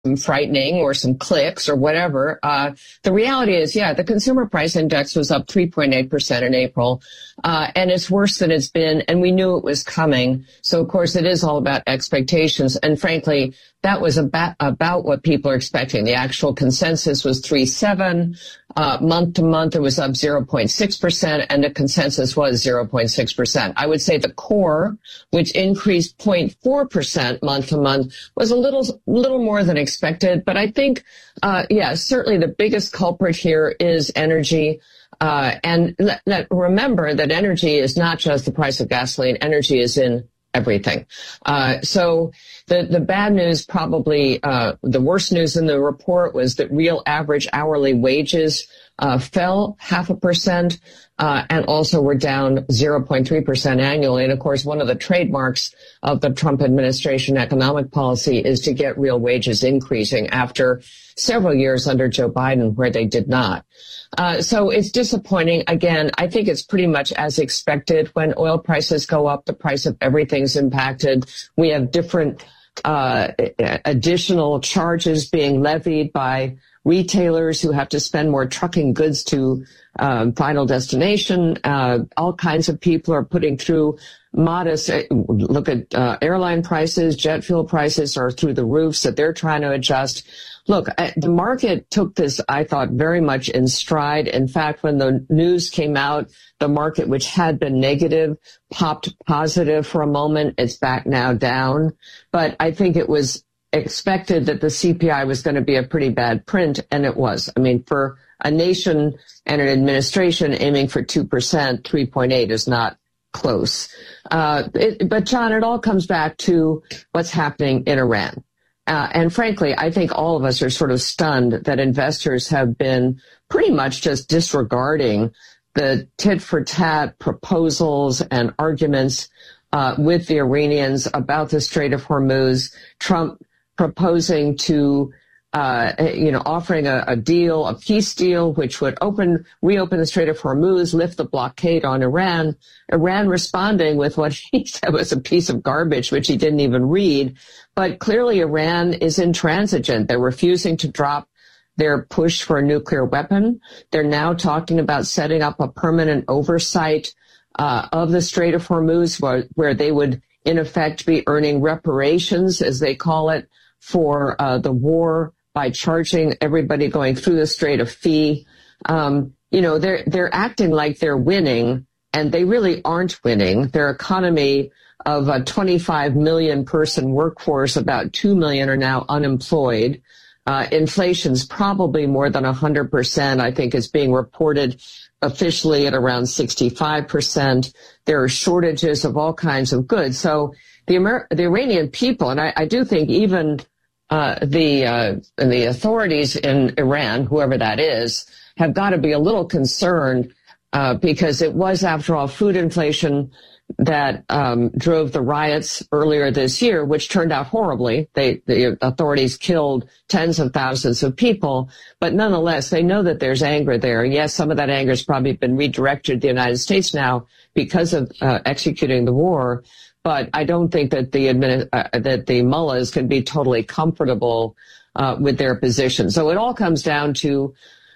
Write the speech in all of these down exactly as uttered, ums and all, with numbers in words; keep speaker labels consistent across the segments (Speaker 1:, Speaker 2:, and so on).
Speaker 1: frightening or some clicks or whatever. Uh, the reality is, yeah, the consumer price index was up three point eight percent in April, uh, and it's worse than it's been, and we knew it was coming. So, of course, it is all about expectations, and frankly, that was about, about what people are expecting. The actual consensus was three point seven. Uh, month to month, it was up zero point six percent, and the consensus was zero point six percent. I would say the core, which increased zero point four percent month to month, was a little, little more than expected. But I think, uh, yeah, certainly the biggest culprit here is energy. Uh, and let, let, remember that energy is not just the price of gasoline. Energy is in everything. Uh, so the, the bad news, probably, uh, the worst news in the report was that real average hourly wages, uh, fell half a percent, uh, and also were down zero point three percent annually. And of course, one of the trademarks of the Trump administration economic policy is to get real wages increasing after several years under Joe Biden where they did not. Uh, so it's disappointing. Again, I think it's pretty much as expected. When oil prices go up, the price of everything's impacted. We have different uh additional charges being levied by retailers who have to spend more trucking goods to um, final destination. Uh, all kinds of people are putting through modest, uh, look at uh, airline prices, jet fuel prices are through the roofs that they're trying to adjust. Look, the market took this, I thought, very much in stride. In fact, when the news came out, the market, which had been negative, popped positive for a moment. It's back now down. But I think it was expected that the C P I was going to be a pretty bad print, and it was. I mean, for a nation and an administration aiming for two percent, three point eight is not close. Uh, it, but, John, it all comes back to what's happening in Iran. Uh, and frankly, I think all of us are sort of stunned that investors have been pretty much just disregarding the tit-for-tat proposals and arguments uh, with the Iranians about the Strait of Hormuz. Trump proposing to, uh, you know, offering a, a deal, a peace deal, which would open, reopen the Strait of Hormuz, lift the blockade on Iran. Iran responding with what he said was a piece of garbage, which he didn't even read. But clearly Iran is intransigent. They're refusing to drop their push for a nuclear weapon. They're now talking about setting up a permanent oversight uh, of the Strait of Hormuz, where, where they would, in effect, be earning reparations, as they call it, for uh, the war by charging everybody going through the strait a fee. Um, you know, they're they're acting like they're winning, and they really aren't winning. Their economy of a twenty-five million person workforce, about two million are now unemployed. Uh, inflation's probably more than one hundred percent, I think is being reported officially at around sixty-five percent. There are shortages of all kinds of goods. So the Amer- the Iranian people, and I, I do think even uh, the uh, the authorities in Iran, whoever that is, have got to be a little concerned uh, because it was, after all, food inflation that um, drove the riots earlier this year, which turned out horribly. They, the authorities killed tens of thousands of people, but nonetheless, they know that there's anger there. Yes, some of that anger has probably been redirected to the United States now because of uh, executing the war. But I don't think that the admin, uh, that the mullahs can be totally comfortable uh, with their position. So it all comes down to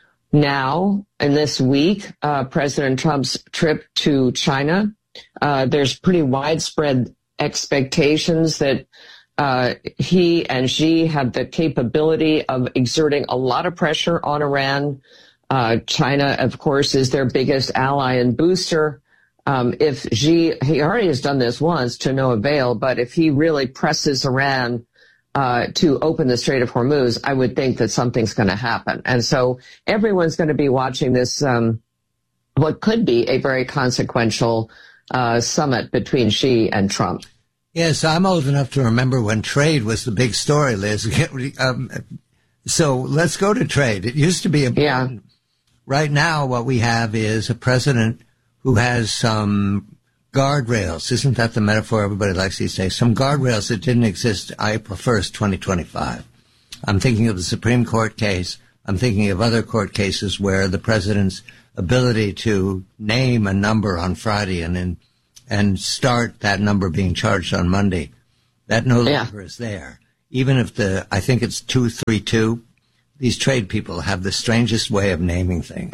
Speaker 1: now, in this week, uh, President Trump's trip to China. Uh, there's pretty widespread expectations that uh, he and Xi have the capability of exerting a lot of pressure on Iran. Uh, China, of course, is their biggest ally and booster. Um, if Xi, he already has done this once to no avail, but if he really presses Iran uh, to open the Strait of Hormuz, I would think that something's going to happen. And so everyone's going to be watching this, um, what could be a very consequential uh, summit between Xi and Trump.
Speaker 2: Yes, I'm old enough to remember when trade was the big story, Liz. um, so let's go to trade. It used to be important. Yeah. Right now, what we have is a president who has some guardrails. Isn't that the metaphor everybody likes these days? Some guardrails that didn't exist April first, twenty twenty-five. I'm thinking of the Supreme Court case. I'm thinking of other court cases where the president's ability to name a number on Friday and then and start that number being charged on Monday, that no longer yeah. is there. even if the, I think it's two three two, these trade people have the strangest way of naming things.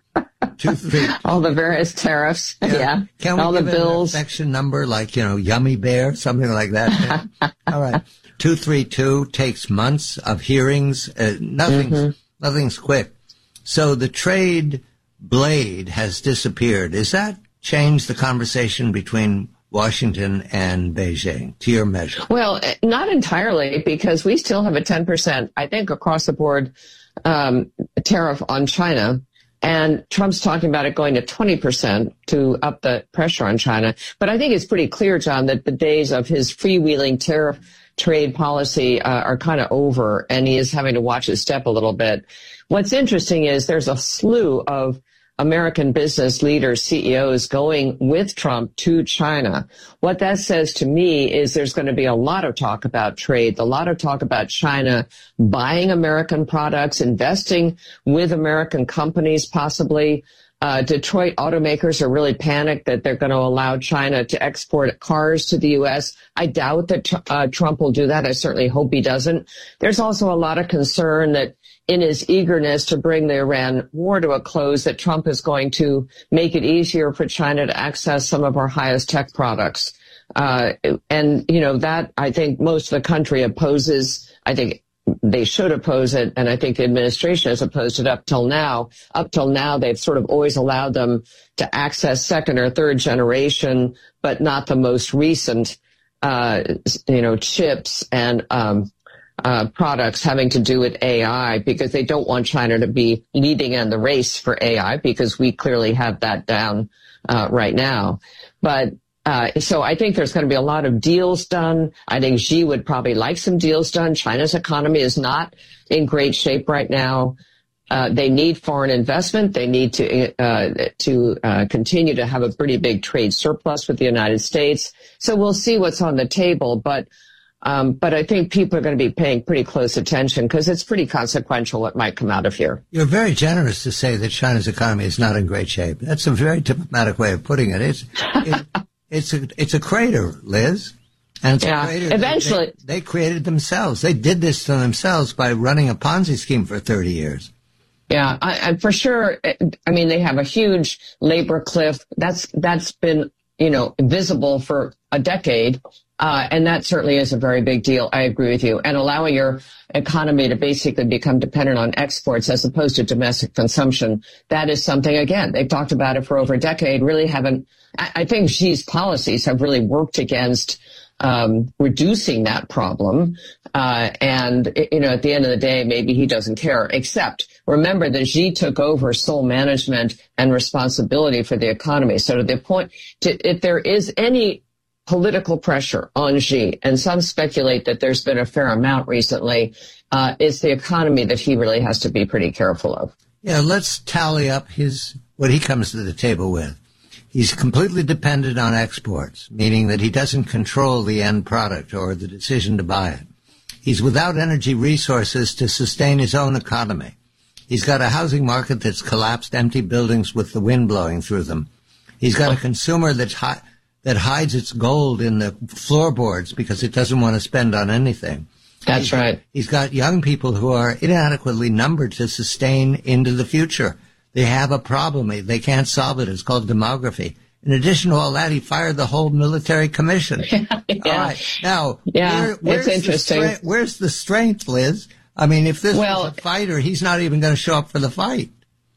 Speaker 2: two three two.
Speaker 1: All the various tariffs. Yeah. yeah.
Speaker 2: Can we
Speaker 1: All
Speaker 2: give
Speaker 1: the
Speaker 2: it
Speaker 1: bills.
Speaker 2: An affection number like, you know, Yummy Bear, something like that? All right. two three two takes months of hearings. Uh, nothing's, mm-hmm. nothing's quick. So the trade blade has disappeared. Is that changed the conversation between Washington and Beijing, to your measure?
Speaker 1: Well, not entirely, because we still have a ten percent, I think, across the board um, tariff on China. And Trump's talking about it going to twenty percent to up the pressure on China. But I think it's pretty clear, John, that the days of his freewheeling tariff trade policy uh, are kind of over, and he is having to watch his step a little bit. What's interesting is there's a slew of American business leaders, C E Os going with Trump to China. What that says to me is there's going to be a lot of talk about trade, a lot of talk about China buying American products, investing with American companies possibly. Uh, Detroit automakers are really panicked that they're going to allow China to export cars to the U S. I doubt that uh, Trump will do that. I certainly hope he doesn't. There's also a lot of concern that in his eagerness to bring the Iran war to a close, that Trump is going to make it easier for China to access some of our highest tech products. Uh, and, you know, that I think most of the country opposes. I think they should oppose it, and I think the administration has opposed it up till now. Up till now, they've sort of always allowed them to access second or third generation, but not the most recent, uh, you know, chips and um Uh, products having to do with A I, because they don't want China to be leading in the race for A I, because we clearly have that down uh, right now. But uh, so I think there's going to be a lot of deals done. I think Xi would probably like some deals done. China's economy is not in great shape right now. Uh, they need foreign investment. They need to uh, to uh, continue to have a pretty big trade surplus with the United States. So we'll see what's on the table, but. Um, but I think people are going to be paying pretty close attention, because it's pretty consequential what might come out of here.
Speaker 2: You're very generous to say that China's economy is not in great shape. That's a very diplomatic way of putting it. It's it, it's a it's a crater, Liz, and it's
Speaker 1: yeah,
Speaker 2: a crater
Speaker 1: eventually
Speaker 2: they, they created themselves. They did this to themselves by running a Ponzi scheme for thirty years.
Speaker 1: Yeah, I, I, for sure. I mean, they have a huge labor cliff. That's that's been you know visible for a decade. Uh, and that certainly is a very big deal. I agree with you. And allowing your economy to basically become dependent on exports as opposed to domestic consumption, that is something, again, they've talked about it for over a decade, really haven't, I, I think Xi's policies have really worked against um, reducing that problem. Uh, and, you know, at the end of the day, maybe he doesn't care, except remember that Xi took over sole management and responsibility for the economy. So to the point, to, if there is any political pressure on Xi, and some speculate that there's been a fair amount recently, uh, it's the economy that he really has to be pretty careful of.
Speaker 2: Yeah, let's tally up his what he comes to the table with. He's completely dependent on exports, meaning that he doesn't control the end product or the decision to buy it. He's without energy resources to sustain his own economy. He's got a housing market that's collapsed, empty buildings with the wind blowing through them. He's got a consumer that's high, that hides its gold in the floorboards because it doesn't want to spend on anything.
Speaker 1: That's
Speaker 2: he's,
Speaker 1: right.
Speaker 2: He's got young people who are inadequately numbered to sustain into the future. They have a problem. They can't solve it. It's called demography. In addition to all that, he fired the whole military commission.
Speaker 1: Yeah.
Speaker 2: All right. Now,
Speaker 1: yeah,
Speaker 2: where, where's,
Speaker 1: it's interesting.
Speaker 2: The stre- where's the strength, Liz? I mean, if this
Speaker 1: well,
Speaker 2: was a fighter, he's not even going to show up for the fight.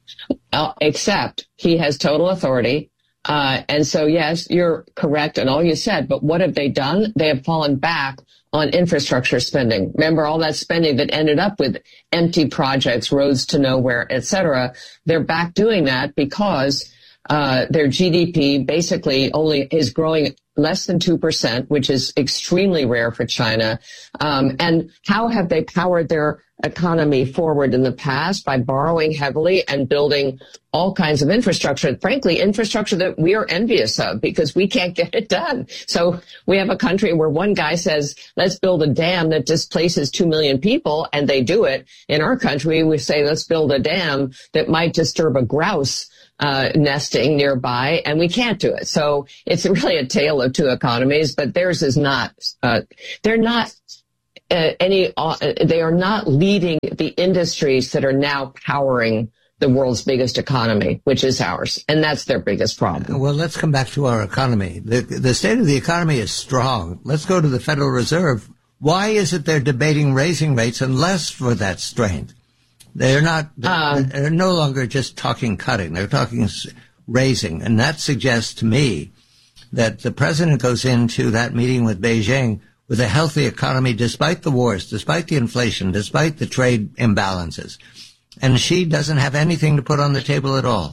Speaker 1: Uh, except he has total authority. Uh, and so, yes, you're correct in all you said. But what have they done? They have fallen back on infrastructure spending. Remember all that spending that ended up with empty projects, roads to nowhere, et cetera. They're back doing that because uh, their G D P basically only is growing less than two percent, which is extremely rare for China. Um, and how have they powered their economy forward in the past? By borrowing heavily and building all kinds of infrastructure, frankly, infrastructure that we are envious of because we can't get it done. So we have a country where one guy says, let's build a dam that displaces two million people, and they do it. In our country, we say, let's build a dam that might disturb a grouse uh nesting nearby, and we can't do it. So it's really a tale of two economies, but theirs is not, uh they're not uh, any, uh, they are not leading the industries that are now powering the world's biggest economy, which is ours. And that's their biggest problem.
Speaker 2: Well, let's come back to our economy. The, the state of the economy is strong. Let's go to the Federal Reserve. Why is it they're debating raising rates unless for that strength? They're not, they're, uh, they're no longer just talking cutting. They're talking raising. And that suggests to me that the president goes into that meeting with Beijing with a healthy economy despite the wars, despite the inflation, despite the trade imbalances. And she doesn't have anything to put on the table at all.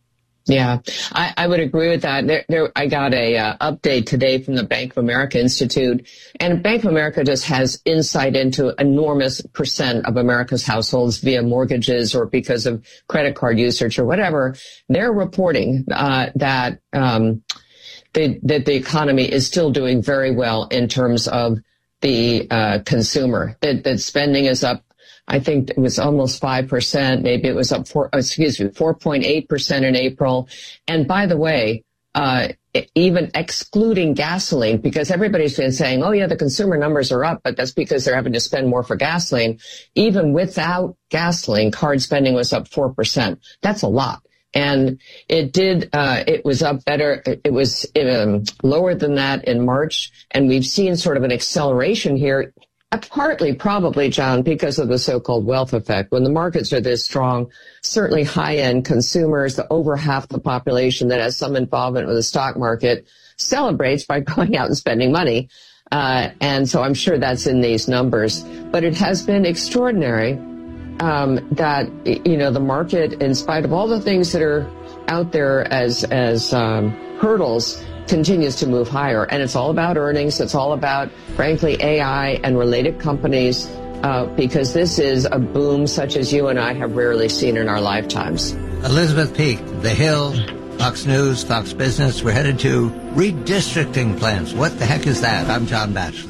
Speaker 1: Yeah, I, I would agree with that. There, there, I got a uh, update today from the Bank of America Institute, and Bank of America just has insight into enormous percent of America's households via mortgages or because of credit card usage or whatever. They're reporting uh, that um, they, that the economy is still doing very well in terms of the uh, consumer. That, that spending is up. I think it was almost five percent. Maybe it was up four, excuse me, four point eight percent in April. And by the way, uh, even excluding gasoline, because everybody's been saying, oh yeah, the consumer numbers are up, but that's because they're having to spend more for gasoline. Even without gasoline, card spending was up four percent. That's a lot. And it did, uh, it was up better. It was um, lower than that in March. And we've seen sort of an acceleration here. Uh, partly, probably, John, because of the so-called wealth effect. When the markets are this strong, certainly high-end consumers, the over half the population that has some involvement with the stock market, celebrates by going out and spending money. Uh, and so I'm sure that's in these numbers. But it has been extraordinary um, that, you know, the market, in spite of all the things that are out there as, as um, hurdles, continues to move higher. And it's all about earnings. It's all about, frankly, A I and related companies, uh, because this is a boom such as you and I have rarely seen in our lifetimes.
Speaker 2: Elizabeth Peek, The Hill, Fox News, Fox Business. We're headed to redistricting plans. What the heck is that? I'm John Batchelor.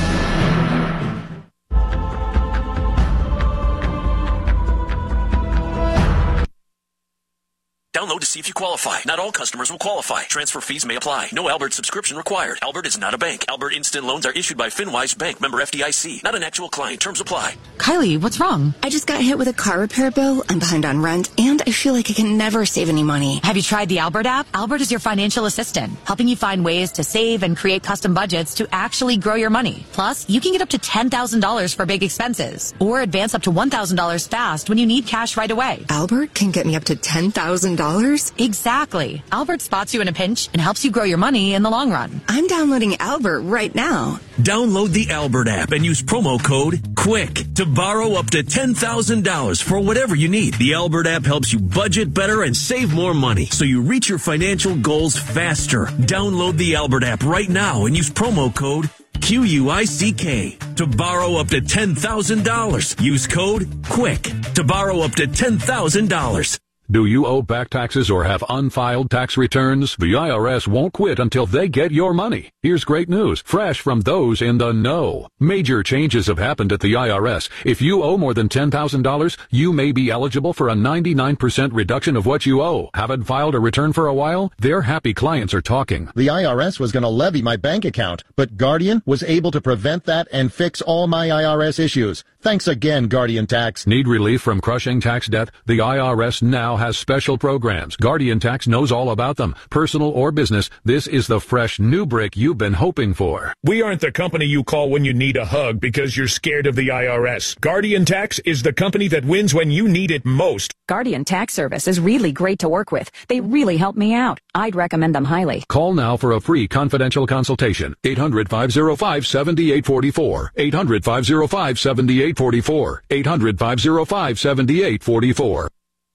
Speaker 3: Download to see if you qualify. Not all customers will qualify. Transfer fees may apply. No Albert subscription required. Albert is not a bank. Albert Instant Loans are issued by FinWise Bank, member F D I C. Not an actual client. Terms apply.
Speaker 4: Kylie, what's wrong?
Speaker 5: I just got hit with a car repair bill. I'm behind on rent, and I feel like I can never save any money.
Speaker 4: Have you tried the Albert app? Albert is your financial assistant, helping you find ways to save and create custom budgets to actually grow your money. Plus, you can get up to ten thousand dollars for big expenses, or advance up to one thousand dollars fast when you need cash right away.
Speaker 5: Albert can get me up to ten thousand dollars?
Speaker 4: Exactly. Albert spots you in a pinch and helps you grow your money in the long run.
Speaker 5: I'm downloading Albert right now.
Speaker 3: Download the Albert app and use promo code QUICK to borrow up to ten thousand dollars for whatever you need. The Albert app helps you budget better and save more money so you reach your financial goals faster. Download the Albert app right now and use promo code Q U I C K to borrow up to ten thousand dollars. Use code QUICK to borrow up to ten thousand dollars.
Speaker 6: Do you owe back taxes or have unfiled tax returns? The I R S won't quit until they get your money. Here's great news, fresh from those in the know. Major changes have happened at the I R S. If you owe more than ten thousand dollars, you may be eligible for a ninety-nine percent reduction of what you owe. Haven't filed a return for a while? Their happy clients are talking.
Speaker 7: The I R S was going to levy my bank account, but Guardian was able to prevent that and fix all my I R S issues. Thanks again, Guardian Tax.
Speaker 6: Need relief from crushing tax debt? The I R S now has special programs. Guardian Tax knows all about them. Personal or business, this is the fresh new brick you've been hoping for.
Speaker 8: We aren't the company you call when you need a hug because you're scared of the I R S. Guardian Tax is the company that wins when you need it most.
Speaker 9: Guardian Tax Service is really great to work with. They really help me out. I'd recommend them highly.
Speaker 6: Call now for a free confidential consultation. eight hundred, five oh five, seven eight four four. eight hundred, five oh five, seven eight four four. eight hundred, five oh five, seven eight four four.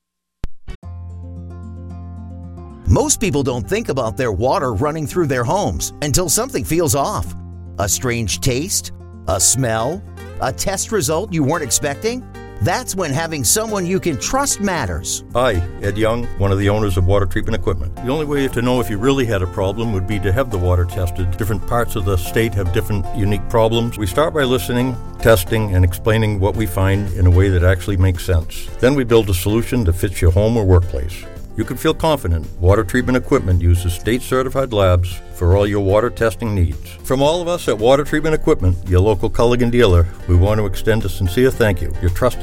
Speaker 10: Most people don't think about their water running through their homes until something feels off. A strange taste? A smell? A test result you weren't expecting? That's when having someone you can trust matters.
Speaker 11: Hi, Ed Young, one of the owners of Water Treatment Equipment. The only way to know if you really had a problem would be to have the water tested. Different parts of the state have different unique problems. We start by listening, testing, and explaining what we find in a way that actually makes sense. Then we build a solution that fits your home or workplace. You can feel confident Water Treatment Equipment uses state-certified labs for all your water testing needs. From all of us at Water Treatment Equipment, your local Culligan dealer, we want to extend a sincere thank you. Your trusted